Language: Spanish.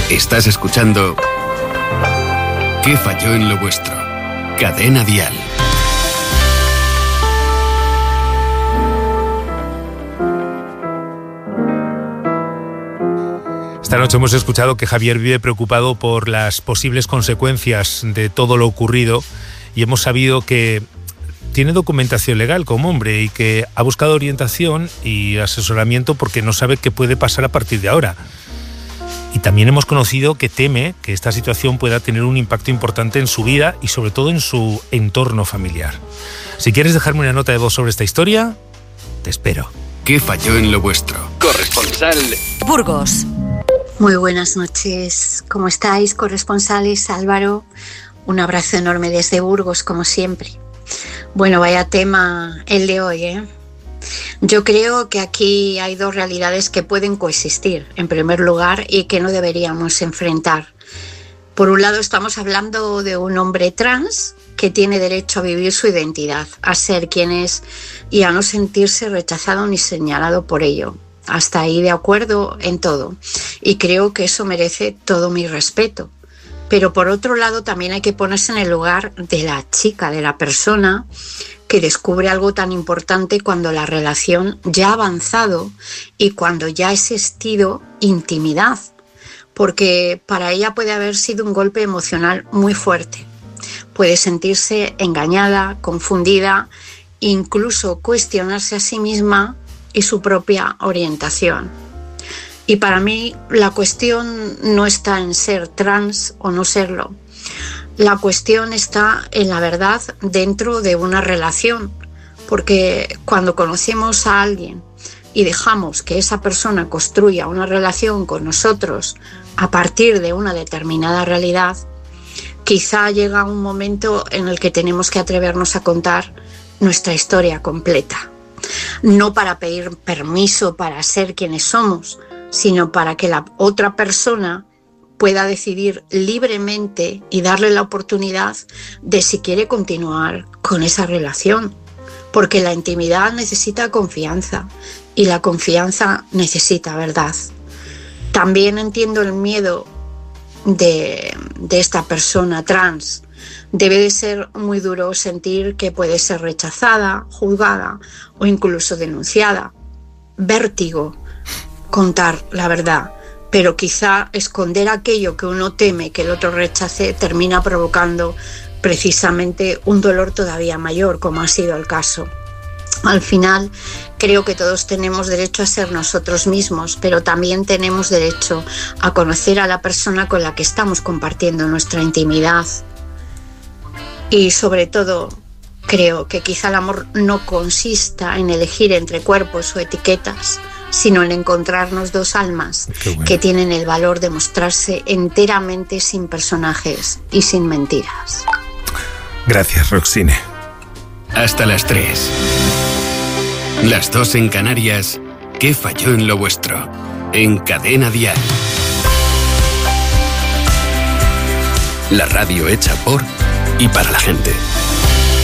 Estás escuchando ¿Qué falló en lo vuestro? Cadena Dial. Esta noche hemos escuchado que Javier vive preocupado por las posibles consecuencias de todo lo ocurrido y hemos sabido que tiene documentación legal como hombre y que ha buscado orientación y asesoramiento porque no sabe qué puede pasar a partir de ahora. Y también hemos conocido que teme que esta situación pueda tener un impacto importante en su vida y sobre todo en su entorno familiar. Si quieres dejarme una nota de voz sobre esta historia, te espero. ¿Qué falló en lo vuestro? Corresponsal Burgos. Muy buenas noches. ¿Cómo estáis, corresponsales? Álvaro, un abrazo enorme desde Burgos, como siempre. Bueno, vaya tema el de hoy, ¿eh? Yo creo que aquí hay dos realidades que pueden coexistir, en primer lugar, y que no deberíamos enfrentar. Por un lado, estamos hablando de un hombre trans que tiene derecho a vivir su identidad, a ser quien es y a no sentirse rechazado ni señalado por ello. Hasta ahí de acuerdo en todo. Y creo que eso merece todo mi respeto. Pero por otro lado, también hay que ponerse en el lugar de la chica, de la persona que descubre algo tan importante cuando la relación ya ha avanzado y cuando ya ha existido intimidad, porque para ella puede haber sido un golpe emocional muy fuerte. Puede sentirse engañada, confundida, incluso cuestionarse a sí misma y su propia orientación. Y para mí la cuestión no está en ser trans o no serlo. La cuestión está en la verdad dentro de una relación, porque cuando conocemos a alguien y dejamos que esa persona construya una relación con nosotros a partir de una determinada realidad, quizá llega un momento en el que tenemos que atrevernos a contar nuestra historia completa. No para pedir permiso para ser quienes somos, sino para que la otra persona pueda decidir libremente y darle la oportunidad de si quiere continuar con esa relación. Porque la intimidad necesita confianza y la confianza necesita verdad. También entiendo el miedo de esta persona trans. Debe de ser muy duro sentir que puede ser rechazada, juzgada o incluso denunciada. Vértigo contar la verdad. Pero quizá esconder aquello que uno teme que el otro rechace termina provocando precisamente un dolor todavía mayor, como ha sido el caso. Al final, creo que todos tenemos derecho a ser nosotros mismos, pero también tenemos derecho a conocer a la persona con la que estamos compartiendo nuestra intimidad. Y sobre todo, creo que quizá el amor no consista en elegir entre cuerpos o etiquetas, sino en encontrarnos dos almas que tienen el valor de mostrarse enteramente sin personajes y sin mentiras. Gracias, Roxine. Hasta las 3. Las 2 en Canarias. ¿Qué falló en lo vuestro? En Cadena Dial. La radio hecha por y para la gente.